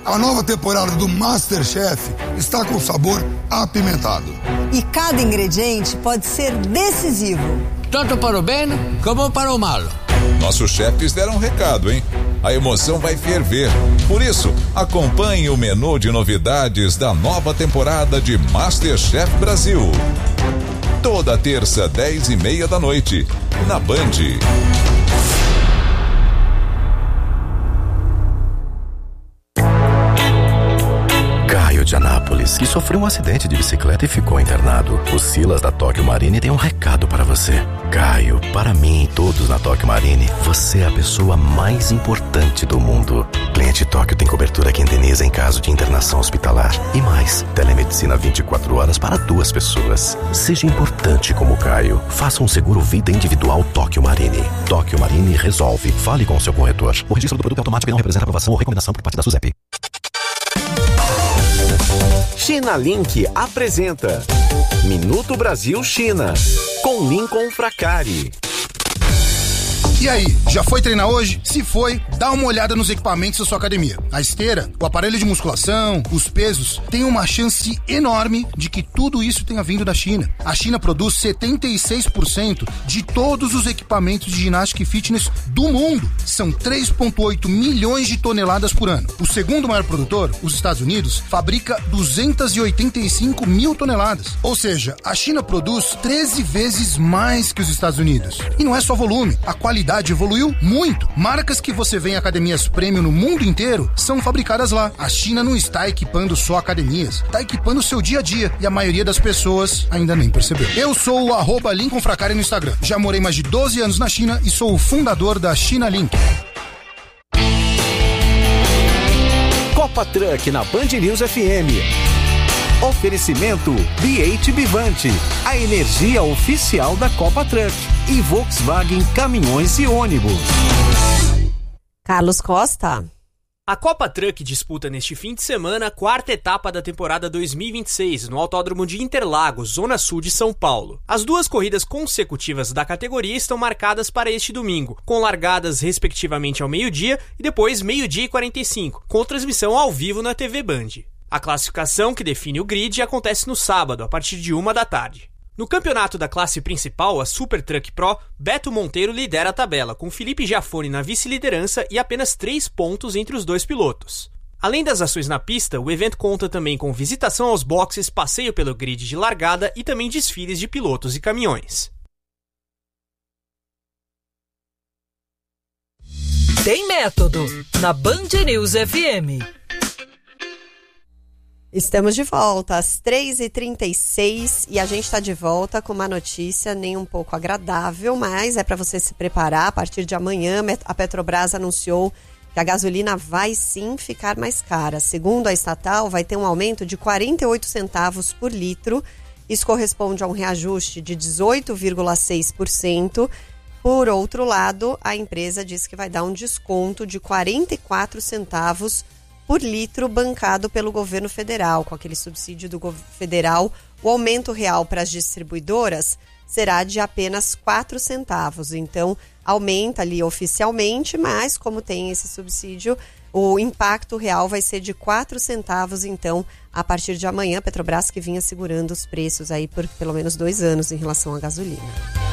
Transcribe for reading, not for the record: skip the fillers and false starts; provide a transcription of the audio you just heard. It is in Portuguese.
A nova temporada do MasterChef está com sabor apimentado. E cada ingrediente pode ser decisivo. Tanto para o bem como para o mal. Nossos chefes deram um recado, hein? A emoção vai ferver. Por isso, acompanhe o menu de novidades da nova temporada de MasterChef Brasil. Toda terça, 10:30 da noite, na Band. Caio de Anápolis, que sofreu um acidente de bicicleta e ficou internado. O Silas da Tóquio Marine tem um recado para você. Caio, para mim e todos na Tóquio Marine, você é a pessoa mais importante do mundo. Cliente Tóquio tem cobertura que indeniza em caso de internação hospitalar. E mais, telemedicina 24 horas para 2 pessoas. Seja importante como Caio. Faça um seguro vida individual Tóquio Marine. Tóquio Marine resolve. Fale com o seu corretor. O registro do produto é automático e não representa aprovação ou recomendação por parte da SUSEP. China Link apresenta Minuto Brasil China, com Lincoln Fracari. E aí, já foi treinar hoje? Se foi, dá uma olhada nos equipamentos da sua academia. A esteira, o aparelho de musculação, os pesos, tem uma chance enorme de que tudo isso tenha vindo da China. A China produz 76% de todos os equipamentos de ginástica e fitness do mundo. São 3,8 milhões de toneladas por ano. O segundo maior produtor, os Estados Unidos, fabrica 285 mil toneladas. Ou seja, a China produz 13 vezes mais que os Estados Unidos. E não é só volume, a qualidade evoluiu muito. Marcas que você vê em academias premium no mundo inteiro são fabricadas lá. A China não está equipando só academias, está equipando o seu dia a dia e a maioria das pessoas ainda nem percebeu. Eu sou o @Lincoln Fracari no Instagram. Já morei mais de 12 anos na China e sou o fundador da China Link. Copa Truck na Band News FM. Oferecimento BH Bivante, a energia oficial da Copa Truck, e Volkswagen Caminhões e Ônibus. Carlos Costa. A Copa Truck disputa neste fim de semana a 4ª etapa da temporada 2026 no Autódromo de Interlagos, zona sul de São Paulo. As 2 corridas consecutivas da categoria estão marcadas para este domingo, com largadas respectivamente ao meio-dia e depois meio-dia e 45, com transmissão ao vivo na TV Band. A classificação, que define o grid, acontece no sábado, a partir de 1 da tarde. No campeonato da classe principal, a Super Truck Pro, Beto Monteiro lidera a tabela, com Felipe Giafone na vice-liderança e apenas 3 pontos entre os 2 pilotos. Além das ações na pista, o evento conta também com visitação aos boxes, passeio pelo grid de largada e também desfiles de pilotos e caminhões. Tem método, na Band News FM. Estamos de volta às 3h36 e a gente está de volta com uma notícia nem um pouco agradável, mas é para você se preparar. A partir de amanhã, a Petrobras anunciou que a gasolina vai sim ficar mais cara. Segundo a estatal, vai ter um aumento de 48 centavos por litro. Isso corresponde a um reajuste de 18,6%. Por outro lado, a empresa diz que vai dar um desconto de 44 centavos por litro bancado pelo governo federal. Com aquele subsídio do governo federal, o aumento real para as distribuidoras será de apenas 4 centavos. Então, aumenta ali oficialmente, mas como tem esse subsídio, o impacto real vai ser de 4 centavos. Então, a partir de amanhã, a Petrobras, que vinha segurando os preços aí por pelo menos 2 anos em relação à gasolina.